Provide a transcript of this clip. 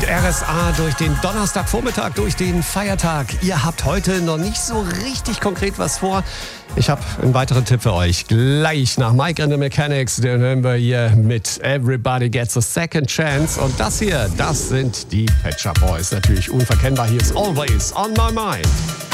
Mit RSA durch den Donnerstagvormittag, durch den Feiertag. Ihr habt heute noch nicht so richtig konkret was vor. Ich habe einen weiteren Tipp für euch. Gleich nach Mike and the Mechanics, den hören wir hier mit Everybody Gets a Second Chance. Und das hier, das sind die Pet Shop Boys. Natürlich unverkennbar. Hier ist Always on My Mind.